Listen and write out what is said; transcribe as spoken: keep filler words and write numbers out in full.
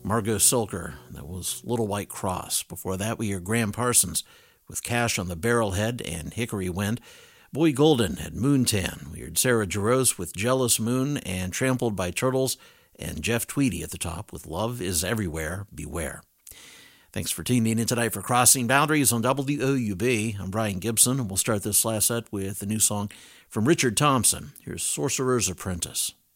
Margot Silker, that was Little White Cross. Before that, we hear Graham Parsons with Cash on the Barrelhead and Hickory Wind. Boy Golden had Moontan. We heard Sarah Jarosz with Jealous Moon and Trampled by Turtles, and Jeff Tweedy at the top with Love is Everywhere, Beware. Thanks for tuning in tonight for Crossing Boundaries on W O U B. I'm Brian Gibson, and we'll start this last set with a new song from Richard Thompson. Here's Sorcerer's Apprentice.